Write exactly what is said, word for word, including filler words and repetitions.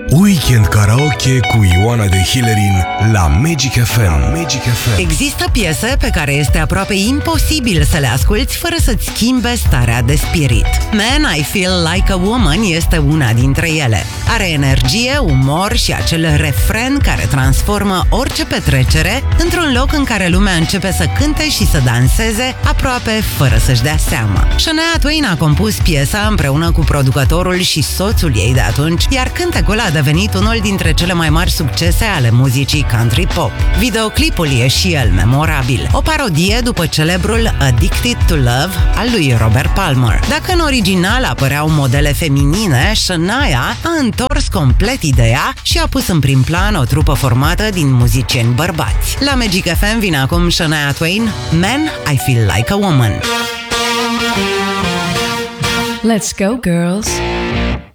Weekend Karaoke cu Ioana de Hillerin la Magic F M. Magic F M. Există piese pe care este aproape imposibil să le asculți fără să-ți schimbe starea de spirit. Man, I Feel Like a Woman este una dintre ele. Are energie, umor și acel refren care transformă orice petrecere într-un loc în care lumea începe să cânte și să danseze aproape fără să-și dea seama. Shania Twain a compus piesa împreună cu producătorul și soțul ei de atunci, iar cântecul a devenit unul dintre cele mai mari succese ale muzicii country pop. Videoclipul e și el memorabil, o parodie după celebrul Addicted to Love al lui Robert Palmer. Dacă în original apăreau modele feminine, Shania a întors complet ideea și a pus în prim plan o trupă formată din muzicieni bărbați. La Magic F M vine acum Shania Twain, Man, I Feel Like a Woman. Let's go, girls.